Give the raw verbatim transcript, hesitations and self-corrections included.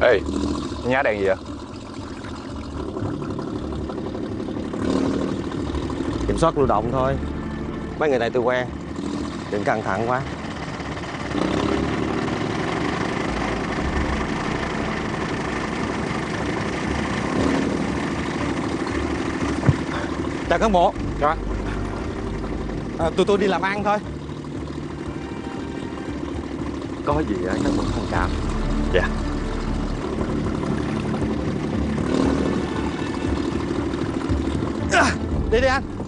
Ê, nhá đèn gì vậy? Kiểm soát lưu động thôi. Mấy người này tôi quen. Đừng căng thẳng quá. Chào cán bộ. Chào. À, tụi tôi đi làm ăn thôi. Có gì á, cán bộ thông cảm. Dạ. À, đi đi anh.